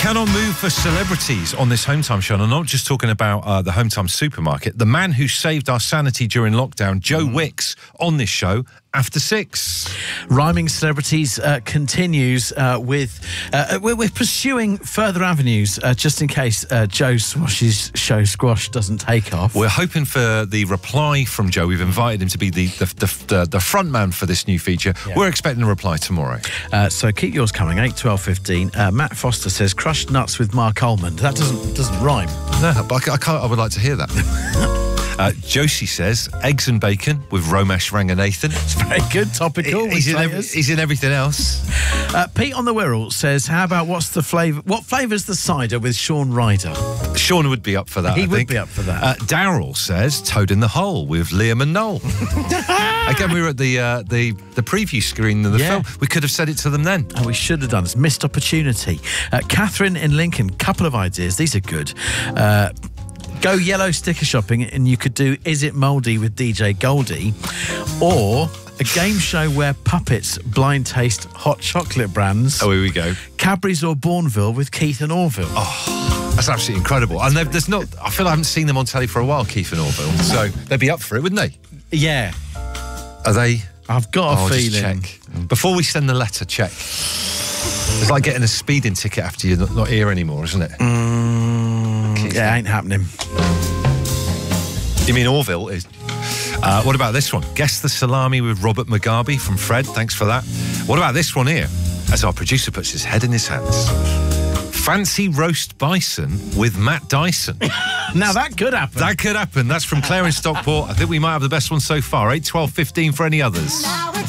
cannot move for celebrities on this Home Time show. And I'm not just talking about the Home Time supermarket. The man who saved our sanity during lockdown, Joe Wicks, on this show after 6. Rhyming Celebrities continues with... we're pursuing further avenues just in case Joe Swash's show Squash doesn't take off. We're hoping for the reply from Joe. We've invited him to be the front man for this new feature. Yeah. We're expecting a reply tomorrow. So keep yours coming, 8, 12, 15. Matt Foster says, crushed nuts with Mark Ullman. That doesn't rhyme. No, but I would like to hear that. Josie says, eggs and bacon with Romesh Ranganathan. It's very good, topical. He's in everything else. Pete on the Wirral says, how about what flavour's the cider with Sean Ryder? Sean would be up for that, He would be up for that. Daryl says, Toad in the Hole with Liam and Noel. Again, we were at the preview screen of the film. We could have said it to them then. Oh, we should have done this. Missed opportunity. Catherine in Lincoln, couple of ideas. These are good. Go yellow sticker shopping and you could do Is It Mouldy with DJ Goldie, or a game show where puppets blind taste hot chocolate brands. Oh, here we go. Cadbury's or Bourneville with Keith and Orville. Oh, that's absolutely incredible. And I feel I haven't seen them on telly for a while, Keith and Orville. So they'd be up for it, wouldn't they? Yeah. Are they? I've got a feeling. Just check. Before we send the letter, check. It's like getting a speeding ticket after you're not here anymore, isn't it? Yeah, ain't happening. You mean Orville is? What about this one? Guess the salami with Robert Mugabe from Fred. Thanks for that. What about this one here? As our producer puts his head in his hands. Fancy roast bison with Matt Dyson. Now that could happen. That could happen. That's from Claire in Stockport. I think we might have the best one so far. 8, 12, 15 for any others.